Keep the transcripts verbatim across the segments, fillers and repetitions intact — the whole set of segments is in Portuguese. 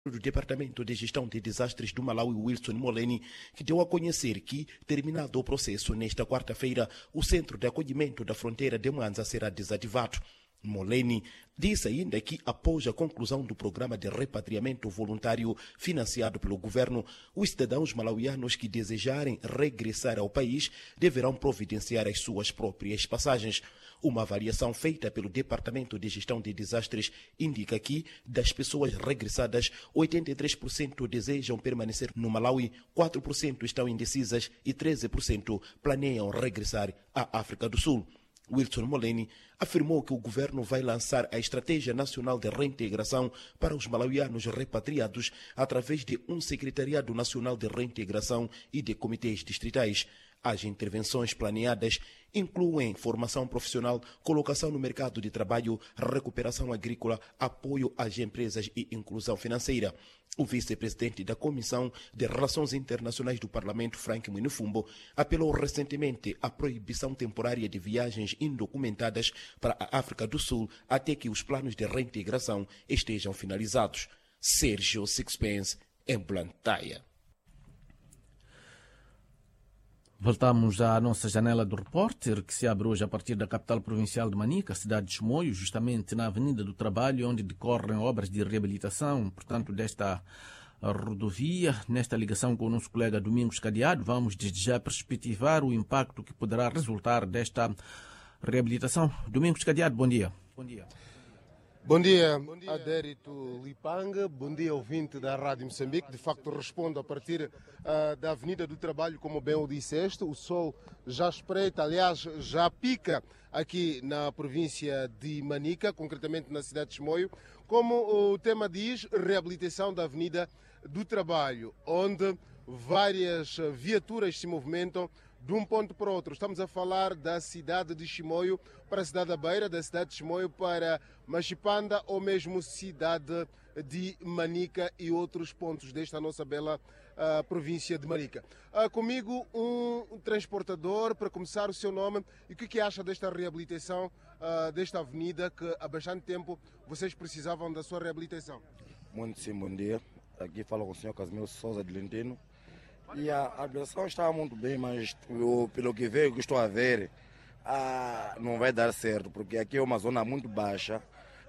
do Departamento de Gestão de Desastres do Malawi, Wilson Moleni, que deu a conhecer que, terminado o processo nesta quarta-feira, o Centro de Acolhimento da Fronteira de Mwanza será desativado. Moleni disse ainda que, após a conclusão do programa de repatriamento voluntário financiado pelo governo, os cidadãos malauianos que desejarem regressar ao país deverão providenciar as suas próprias passagens. Uma avaliação feita pelo Departamento de Gestão de Desastres indica que, das pessoas regressadas, oitenta e três por cento desejam permanecer no Malawi, quatro por cento estão indecisas e treze por cento planeiam regressar à África do Sul. Wilson Moleni afirmou que o governo vai lançar a Estratégia Nacional de Reintegração para os malauianos repatriados através de um Secretariado Nacional de Reintegração e de comitês distritais. As intervenções planeadas incluem formação profissional, colocação no mercado de trabalho, recuperação agrícola, apoio às empresas e inclusão financeira. O vice-presidente da Comissão de Relações Internacionais do Parlamento, Frank Mwinufumbo, apelou recentemente à proibição temporária de viagens indocumentadas para a África do Sul até que os planos de reintegração estejam finalizados. Sérgio Sixpence, em Blantyre. Voltamos à nossa janela do repórter, que se abre hoje a partir da capital provincial de Manica, cidade de Chimoio, justamente na Avenida do Trabalho, onde decorrem obras de reabilitação, portanto, desta rodovia. Nesta ligação com o nosso colega Domingos Cadeado, vamos desde já perspectivar o impacto que poderá resultar desta reabilitação. Domingos Cadeado, bom dia. Bom dia. Bom dia, Adérito Lipanga, bom dia ouvinte da Rádio Moçambique. De facto respondo a partir uh, da Avenida do Trabalho, como bem o disseste. O sol já espreita, aliás já pica aqui na província de Manica, concretamente na cidade de Chimoio. Como o tema diz, reabilitação da Avenida do Trabalho, onde várias viaturas se movimentam de um ponto para o outro. Estamos a falar da cidade de Chimoio para a cidade da Beira, da cidade de Chimoio para Machipanda ou mesmo cidade de Manica e outros pontos desta nossa bela uh, província de Manica. Uh, comigo um transportador, para começar, o seu nome e o que, que acha desta reabilitação uh, desta avenida que há bastante tempo vocês precisavam da sua reabilitação? Muito sim, bom dia. Aqui falo com o senhor Casimiro Souza de Lentino. E a aviação está muito bem, mas eu, pelo que vejo, que estou a ver, ah, não vai dar certo, porque aqui é uma zona muito baixa.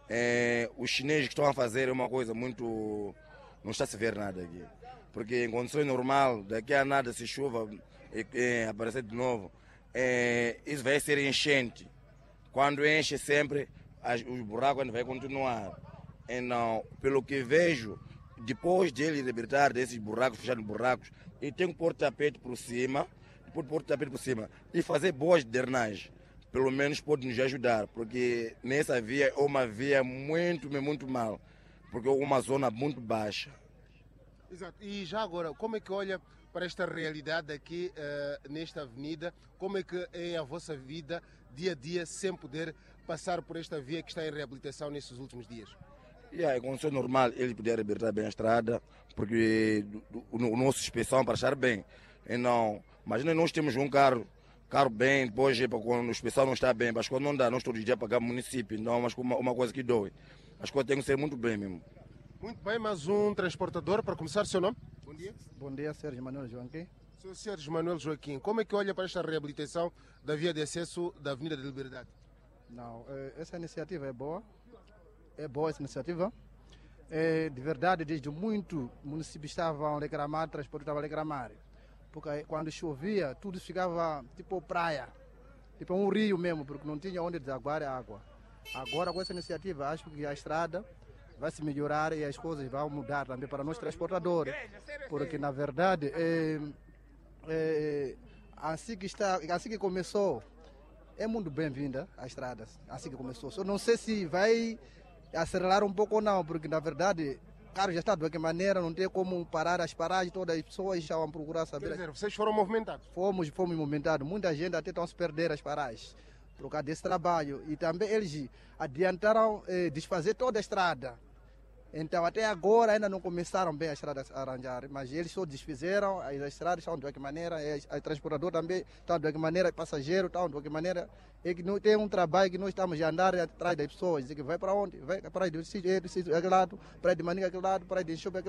É, os chineses que estão a fazer é uma coisa muito... não está a se ver nada aqui. Porque em condições normais, daqui a nada, se chuva e, e aparecer de novo, é, isso vai ser enchente. Quando enche sempre, as, os buracos vai continuar. Então, pelo que vejo, depois de ele libertar desses buracos, fechar os buracos, ele tem que pôr tapete por cima, depois pôr tapete por cima e fazer boas drenagens. Pelo menos pode nos ajudar, porque nessa via é uma via muito, muito mal, porque é uma zona muito baixa. Exato. E já agora, como é que olha para esta realidade aqui uh, nesta avenida? Como é que é a vossa vida dia a dia sem poder passar por esta via que está em reabilitação nesses últimos dias? Yeah, em condição normal ele podia reabilitar bem a estrada, porque o nosso inspeção para estar bem. E não, imagina, nós temos um carro, carro bem, depois quando o inspeção não está bem, mas quando não dá, nós todos os dias pagamos município, não, mas uma, uma coisa que dói. As coisas têm que ser muito bem mesmo. Muito bem, mais um transportador, para começar, seu nome? Bom dia. Bom dia, Sérgio Manuel Joaquim. Senhor Sérgio Manuel Joaquim, como é que olha para esta reabilitação da via de acesso da Avenida da Liberdade? Não, essa iniciativa é boa. É boa essa iniciativa. É, de verdade, desde muito, o município estava a reclamar, o transporte estava a reclamar. Porque quando chovia, tudo ficava tipo praia, tipo um rio mesmo, porque não tinha onde desaguar a água. Agora, com essa iniciativa, acho que a estrada vai se melhorar e as coisas vão mudar também para nós transportadores. Porque, na verdade, é, é, assim, que está, assim que começou, é muito bem-vinda a estrada, assim que começou. Só não sei se vai acelerar um pouco ou não, porque na verdade o carro já está de qualquer maneira, não tem como parar as paragens, todas as pessoas estavam a procurar saber. Quer dizer, vocês foram movimentados? Fomos, fomos movimentados, muita gente até estão a se perder as paragens por causa desse trabalho. E também eles adiantaram eh, desfazer toda a estrada. Então até agora ainda não começaram bem a estrada a arranjar, mas eles só desfizeram, as estradas estão de qualquer maneira, a transportador também está de qualquer maneira, passageiro estão de qualquer maneira. É que não tem um trabalho que nós estamos a andar atrás das pessoas, dizer que vai para onde? Vai para aí do sítio, aquele lado, para aí de Manica, aquele lado, para aí de Enxope,